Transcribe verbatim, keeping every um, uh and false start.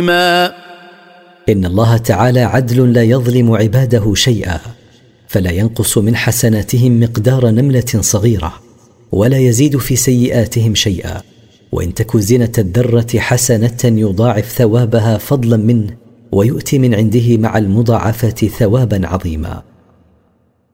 إن الله تعالى عدل لا يظلم عباده شيئا، فلا ينقص من حسناتهم مقدار نملة صغيرة ولا يزيد في سيئاتهم شيئا، وإن تك زنة الذرة حسنة يضاعف ثوابها فضلا منه ويؤتي من عنده مع المضاعفة ثوابا عظيما.